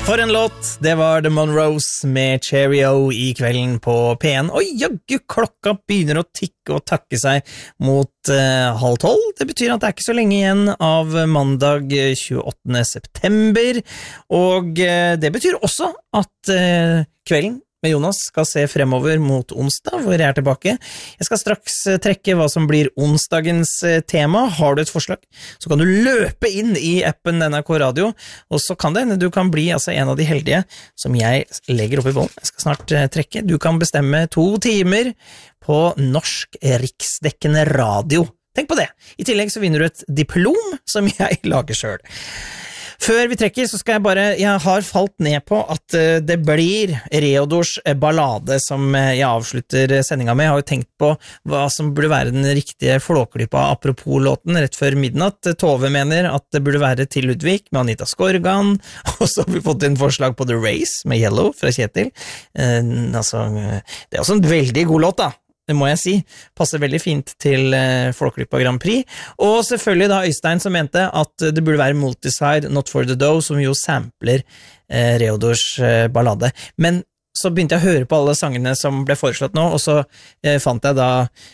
For en låt, det var The Monroes med Cheerio I kvelden på P1. Og jaggu, klokka begynner å tikke og takke seg mot 11:30. Det betyr at det ikke så lenge igjen av mandag 28. september. Og det betyr også at kvelden med Jonas skal se fremover mot onsdag, hvor jeg tilbake. Jeg skal straks trekke hva som blir onsdagens tema. Har du et forslag, så kan du løpe inn I appen NRK Radio, og så kan det, du kan bli altså en av de heldige som jeg legger opp I bånd. Jeg skal snart trekke. Du kan bestemme 2 timer på norsk riksdekkende radio. Tenk på det. I tillegg så vinner du et diplom som jeg lager selv. Før vi trekker, så skal jeg har falt ned på at det blir Reodors ballade som jeg avslutter sendinga med. Jeg har jo tenkt på hva som burde være den riktige flåklypa apropos låten rett før midnatt. Tove mener at det burde være Til Ludvig med Anita Skorgan, og så har vi fått en forslag på The Race med Yellow fra Kjetil. Det er også en veldig god låt da. Det må jeg si, passer veldig fint til Flåklypa Grand Prix, og selvfølgelig da Øystein som mente at det burde være Multiside, Not for the Dough, som jo sampler Reodors ballade. Men så begynte jeg å høre på alle sangene som ble foreslått nå, og så fant jeg da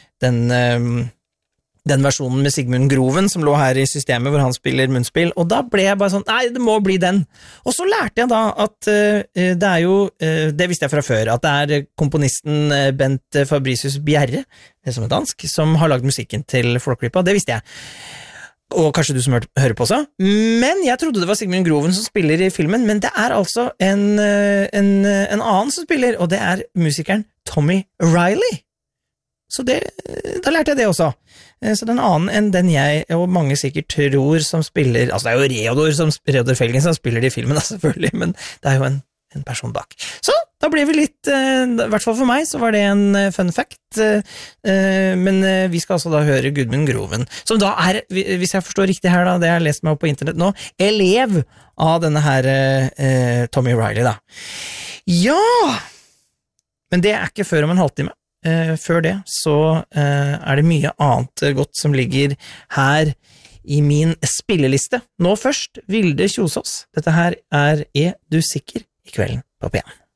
den versjonen med Sigmund Groven som lå her I systemet hvor han spiller munnspill, og da ble jeg bare sånn, nei, det må bli den. Og så lærte jeg da at det jo, det visste jeg fra før, at det komponisten Bent Fabricius Bjerre, som dansk, som har lagd musikken til Flåklypa, det visste jeg. Og kanskje du som hører på også. Men jeg trodde det var Sigmund Groven som spiller I filmen, men det altså en annen som spiller, og det musikeren Tommy Riley. Så da lærte jeg det også. Så den annen enn den jeg og mange sikkert tror som spiller, altså det jo Reodor Felgen som spiller I filmen da, selvfølgelig, men det jo en person bak. Så da ble vi litt, I hvert fall for meg, så var det en fun fact, men vi skal altså da høre Gudmund Groven, som da hvis jeg forstår riktig her da, det jeg har lest meg opp på internett nå, elev av denne her Tommy Riley da. Ja! Men det ikke før om en halvtime. Før det så det mye annet godt som ligger her I min spilleliste. Nå først, Vilde Kjosås. Dette her du sikker I kvelden på P1.